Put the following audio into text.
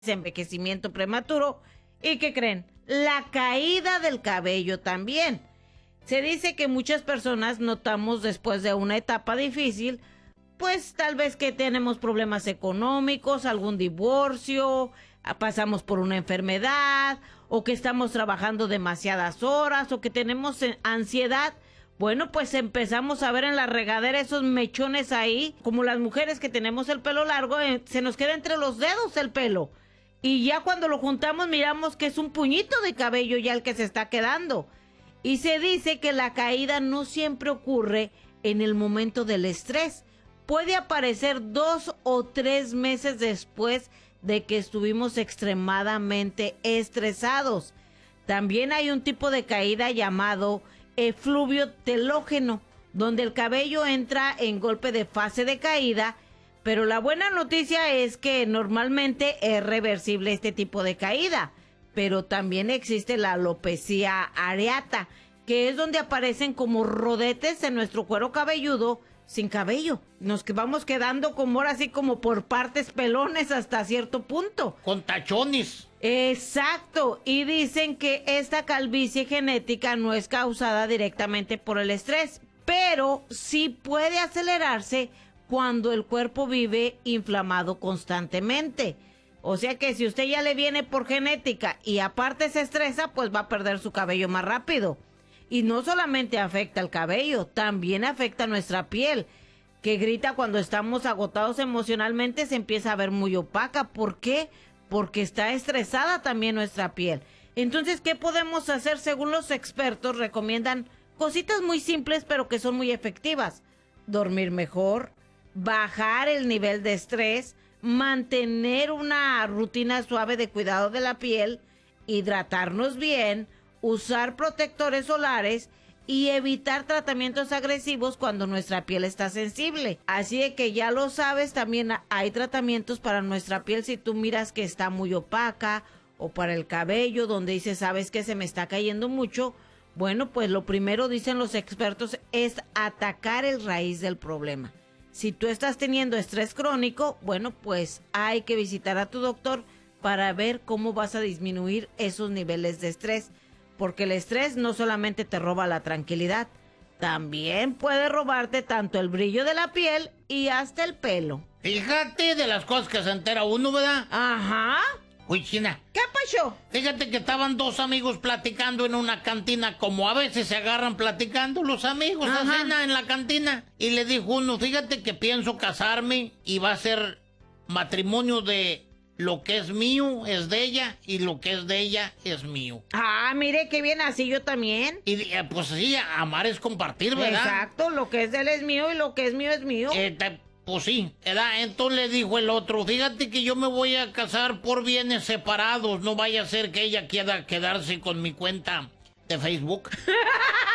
envejecimiento prematuro. ¿Y qué creen? La caída del cabello también. Se dice que muchas personas notamos después de una etapa difícil, pues tal vez que tenemos problemas económicos, algún divorcio, pasamos por una enfermedad, o que estamos trabajando demasiadas horas, o que tenemos ansiedad. Bueno, pues empezamos a ver en la regadera esos mechones ahí, como las mujeres que tenemos el pelo largo, se nos queda entre los dedos el pelo. Y ya cuando lo juntamos miramos que es un puñito de cabello ya el que se está quedando. Y se dice que la caída no siempre ocurre en el momento del estrés. Puede aparecer 2 o 3 meses después de que estuvimos extremadamente estresados. También hay un tipo de caída llamado efluvio telógeno, donde el cabello entra en golpe de fase de caída, pero la buena noticia es que normalmente es reversible este tipo de caída. Pero también existe la alopecia areata, que es donde aparecen como rodetes en nuestro cuero cabelludo sin cabello. Nos vamos quedando como ahora así como por partes pelones hasta cierto punto. Con tachones. Exacto, y dicen que esta calvicie genética no es causada directamente por el estrés, pero sí puede acelerarse cuando el cuerpo vive inflamado constantemente. O sea que si usted ya le viene por genética y aparte se estresa, pues va a perder su cabello más rápido. Y no solamente afecta el cabello, también afecta nuestra piel, que grita cuando estamos agotados emocionalmente, se empieza a ver muy opaca. ¿Por qué? Porque está estresada también nuestra piel. Entonces, ¿qué podemos hacer? Según los expertos, recomiendan cositas muy simples, pero que son muy efectivas. Dormir mejor, bajar el nivel de estrés, mantener una rutina suave de cuidado de la piel, hidratarnos bien, usar protectores solares y evitar tratamientos agresivos cuando nuestra piel está sensible. Así de que ya lo sabes, también hay tratamientos para nuestra piel si tú miras que está muy opaca, o para el cabello donde dices, sabes que se me está cayendo mucho. Bueno, pues lo primero, dicen los expertos, es atacar el raíz del problema. Si tú estás teniendo estrés crónico, bueno, pues hay que visitar a tu doctor para ver cómo vas a disminuir esos niveles de estrés. Porque el estrés no solamente te roba la tranquilidad, también puede robarte tanto el brillo de la piel y hasta el pelo. Fíjate de las cosas que se entera uno, ¿verdad? Ajá. Uy, China. ¿Qué pasó? Fíjate que estaban dos amigos platicando en una cantina, como a veces se agarran platicando los amigos a cena en la cantina. Y le dijo uno, fíjate que pienso casarme y va a ser matrimonio de lo que es mío es de ella y lo que es de ella es mío. Ah, mire qué bien, así yo también. Y pues sí, amar es compartir, ¿verdad? Exacto, lo que es de él es mío y lo que es mío es mío. Pues sí, ¿verdad? Entonces le dijo el otro, fíjate que yo me voy a casar por bienes separados, no vaya a ser que ella quiera quedarse con mi cuenta de Facebook.